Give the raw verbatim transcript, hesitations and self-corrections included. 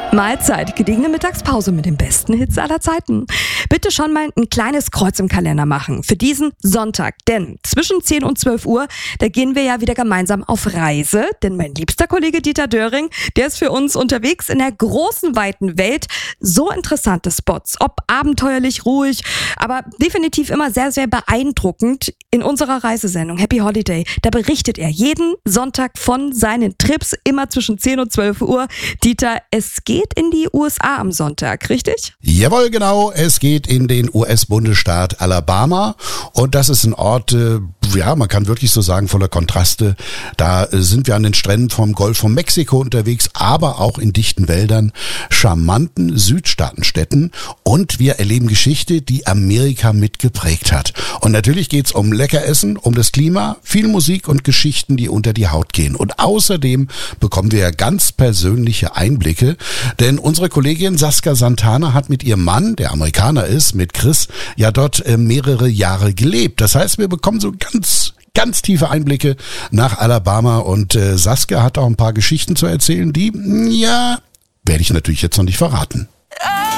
Mahlzeit, gediegene Mittagspause mit den besten Hits aller Zeiten. Bitte schon mal ein kleines Kreuz im Kalender machen für diesen Sonntag, denn zwischen zehn und zwölf Uhr, da gehen wir ja wieder gemeinsam auf Reise, denn mein liebster Kollege Dieter Döring, der ist für uns unterwegs in der großen, weiten Welt. So interessante Spots, ob abenteuerlich, ruhig, aber definitiv immer sehr, sehr beeindruckend. In unserer Reisesendung Happy Holiday, da berichtet er jeden Sonntag von seinen Trips, immer zwischen zehn und zwölf Uhr. Dieter, es geht in die U S A am Sonntag, richtig? Jawohl, genau. Es geht in den U S-Bundesstaat Alabama und das ist ein Ort, äh, ja, man kann wirklich so sagen, voller Kontraste. Da äh, sind wir an den Stränden vom Golf von Mexiko unterwegs, aber auch in dichten Wäldern, charmanten Südstaatenstädten und wir erleben Geschichte, die Amerika mitgeprägt hat. Und natürlich geht's um Leckeressen, um das Klima, viel Musik und Geschichten, die unter die Haut gehen. Und außerdem bekommen wir ganz persönliche Einblicke, denn unsere Kollegin Saskia Santana hat mit ihrem Mann, der Amerikaner ist, mit Chris, ja dort äh, mehrere Jahre gelebt. Das heißt, wir bekommen so ganz ganz tiefe Einblicke nach Alabama und äh, Saskia hat auch ein paar Geschichten zu erzählen, die, ja, werde ich natürlich jetzt noch nicht verraten.